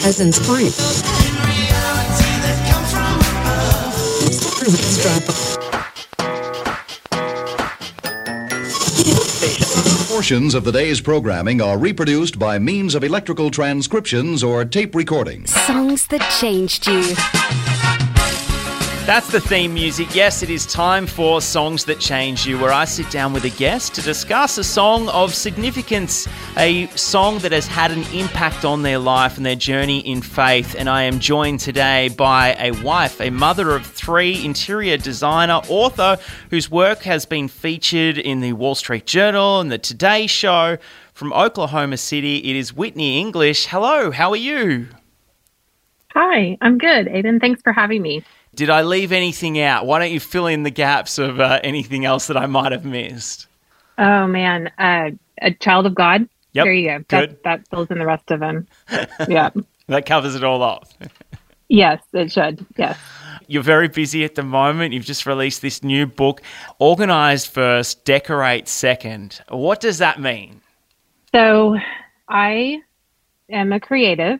Peasants Point. Portions of the day's programming are reproduced by means of electrical transcriptions or tape recordings. Songs that changed you. That's the theme music. Yes, it is time for Songs That Change You, where I sit down with a guest to discuss a song of significance, a song that has had an impact on their life and their journey in faith. And I am joined today by a wife, a mother of three, interior designer, author, whose work has been featured in the Wall Street Journal and the Today Show. From Oklahoma City, it is Whitney English. Hello, how are you? Hi, I'm good, Aiden. Thanks for having me. Did I leave anything out? Why don't you fill in the gaps of anything else that I might have missed? Oh, man. A child of God. Yep. There you go. Good. That fills in the rest of them. Yeah. That covers it all off. Yes, it should. Yes. You're very busy at the moment. You've just released this new book, Organize First, Decorate Second. What does that mean? So I am a creative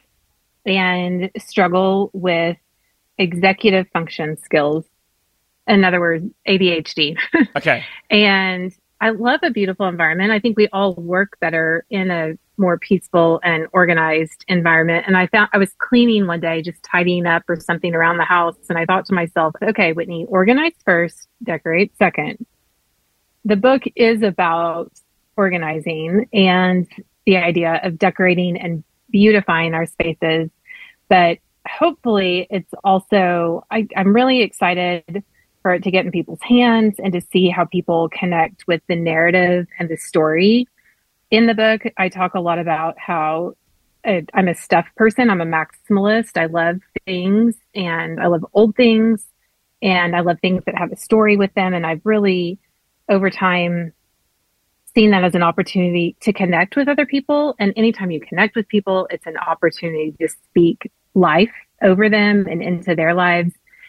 and struggle with executive function skills. In other words, ADHD. Okay. And I love a beautiful environment. I think we all work better in a more peaceful and organized environment. And I was cleaning one day, just tidying up or something around the house. And I thought to myself, okay, Whitney, organize first, decorate second. The book is about organizing and the idea of decorating and beautifying our spaces. But hopefully it's also, I'm really excited for it to get in people's hands and to see how people connect with the narrative and the story. In the book, I talk a lot about how I'm a stuff person. I'm a maximalist. I love things and I love old things and I love things that have a story with them. And I've really, over time, seen that as an opportunity to connect with other people. And anytime you connect with people, it's an opportunity to speak life over them and into their lives.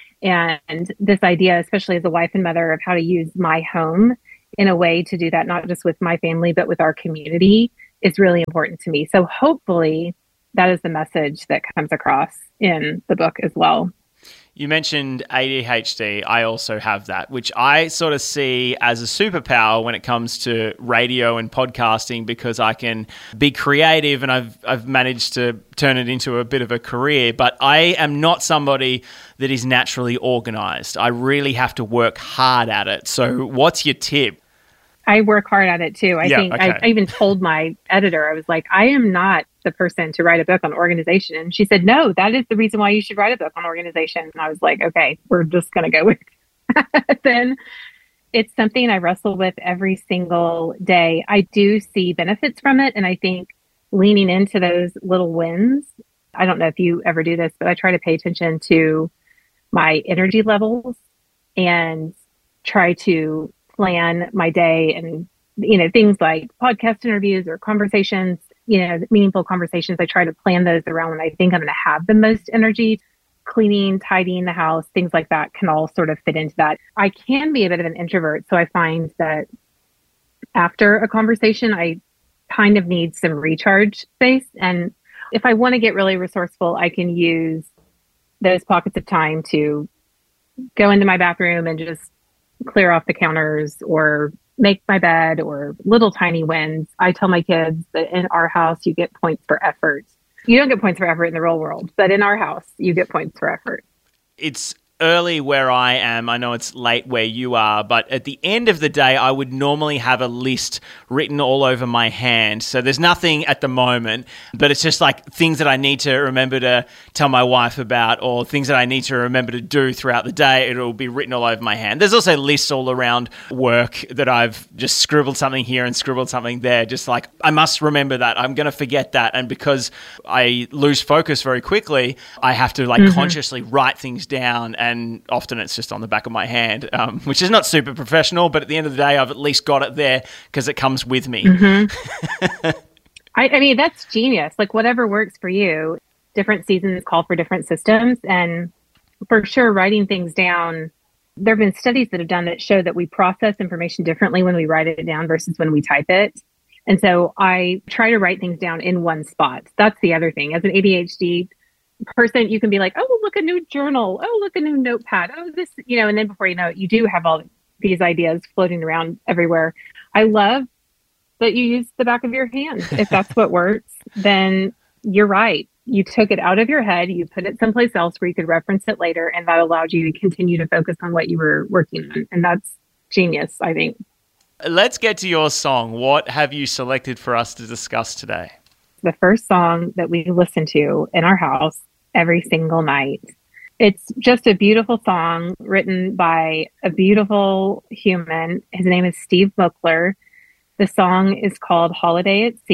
And this idea, especially as a wife and mother, of how to use my home in a way to do that, not just with my family, but with our community, is really important to me. So hopefully that is the message that comes across in the book as well. You mentioned ADHD. I also have that, which I sort of see as a superpower when it comes to radio and podcasting, because I can be creative and I've managed to turn it into a bit of a career. But I am not somebody that is naturally organized. I really have to work hard at it. So what's your tip? I work hard at it too. I even told my editor, I was like, I am not the person to write a book on organization. And she said, no, that is the reason why you should write a book on organization. And I was like, okay, we're just going to go with it. Then it's something I wrestle with every single day. I do see benefits from it. And I think leaning into those little wins, I don't know if you ever do this, but I try to pay attention to my energy levels and try to plan my day and, things like podcast interviews or conversations, meaningful conversations. I try to plan those around when I think I'm going to have the most energy. Cleaning, tidying the house, things like that can all sort of fit into that. I can be a bit of an introvert. So I find that after a conversation, I kind of need some recharge space. And if I want to get really resourceful, I can use those pockets of time to go into my bathroom and just clear off the counters or make my bed, or little tiny wins. I tell my kids that in our house, you get points for effort. You don't get points for effort in the real world, but in our house, you get points for effort. It's early where I am. I know it's late where you are, but at the end of the day, I would normally have a list written all over my hand. So there's nothing at the moment, but it's just like things that I need to remember to tell my wife about, or things that I need to remember to do throughout the day. It'll be written all over my hand. There's also lists all around work that I've just scribbled something here and scribbled something there. Just like, I must remember that. I'm going to forget that. And because I lose focus very quickly, I have to consciously write things down. And often it's just on the back of my hand, which is not super professional, but at the end of the day, I've at least got it there because it comes with me. Mm-hmm. I mean, that's genius. Like, whatever works for you. Different seasons call for different systems. And for sure, writing things down, there have been studies that have done that show that we process information differently when we write it down versus when we type it. And so I try to write things down in one spot. That's the other thing. As an ADHD person, you can be like, oh, look, a new journal. Oh, look, a new notepad. Oh, this, and then before you know it, you do have all these ideas floating around everywhere. I love that you use the back of your hand. If that's what works, then you're right. You took it out of your head, you put it someplace else where you could reference it later, and that allowed you to continue to focus on what you were working on. And that's genius, I think. Let's get to your song. What have you selected for us to discuss today? The first song that we listen to in our house every single night. It's just a beautiful song written by a beautiful human. His name is Steve Moakler. The song is called Holiday at Sea.